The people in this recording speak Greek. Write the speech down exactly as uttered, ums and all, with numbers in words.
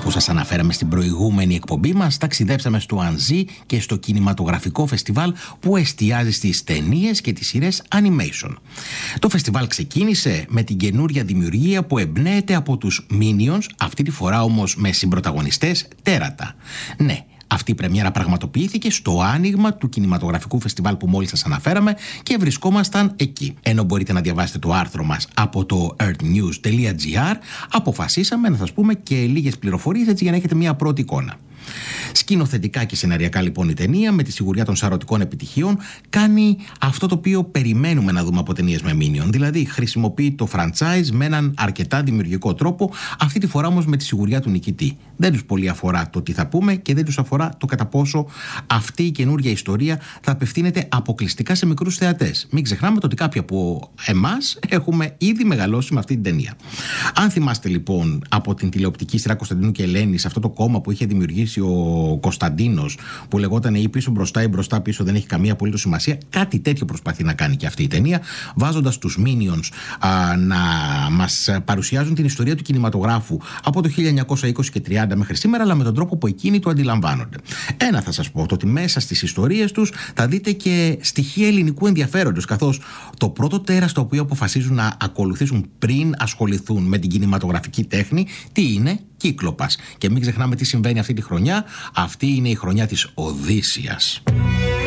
Όπως σας αναφέραμε στην προηγούμενη εκπομπή μας, ταξιδέψαμε στο Ανζή και στο κινηματογραφικό φεστιβάλ που εστιάζει στις ταινίες και τις σειρές animation. Το φεστιβάλ ξεκίνησε με την καινούρια δημιουργία που εμπνέεται από τους Minions, αυτή τη φορά όμως με συμπρωταγωνιστές τέρατα. Ναι, αυτή η πρεμιέρα πραγματοποιήθηκε στο άνοιγμα του κινηματογραφικού φεστιβάλ που μόλις σας αναφέραμε και βρισκόμασταν εκεί. Ενώ μπορείτε να διαβάσετε το άρθρο μας από το earthnews τελεία gr, αποφασίσαμε να σας πούμε και λίγες πληροφορίες έτσι για να έχετε μια πρώτη εικόνα. Σκηνοθετικά και σεναριακά λοιπόν η ταινία, με τη σιγουριά των σαρωτικών επιτυχιών, κάνει αυτό το οποίο περιμένουμε να δούμε από ταινίες με Minion. Δηλαδή χρησιμοποιεί το franchise με έναν αρκετά δημιουργικό τρόπο, αυτή τη φορά όμως με τη σιγουριά του νικητή. Δεν τους πολύ αφορά το τι θα πούμε και δεν τους αφορά το κατά πόσο αυτή η καινούργια ιστορία θα απευθύνεται αποκλειστικά σε μικρούς θεατές. Μην ξεχνάμε το ότι κάποιοι από εμάς έχουμε ήδη μεγαλώσει με αυτή την ταινία. Αν θυμάστε λοιπόν από την τηλεοπτική σειρά Κωνσταντίνου και Ελένης, αυτό το κόμμα που είχε δημιουργήσει ο Κωνσταντίνος, που λεγόταν ή πίσω μπροστά ή μπροστά πίσω, δεν έχει καμία απολύτως σημασία, κάτι τέτοιο προσπαθεί να κάνει και αυτή η ταινία, βάζοντας τους Minions α, να μας παρουσιάζουν την ιστορία του κινηματογράφου από το χίλια εννιακόσια είκοσι και τριάντα μέχρι σήμερα, αλλά με τον τρόπο που εκείνοι το αντιλαμβάνονται. Ένα θα σας πω, το ότι μέσα στις ιστορίες τους θα δείτε και στοιχεία ελληνικού ενδιαφέροντος, καθώς το πρώτο τέρας το οποίο αποφασίζουν να ακολουθήσουν πριν ασχοληθούν με την κινηματογραφική τέχνη, τι είναι? Κύκλοπας. Και μην ξεχνάμε τι συμβαίνει αυτή τη χρονιά. Αυτή είναι η χρονιά της Οδύσσειας.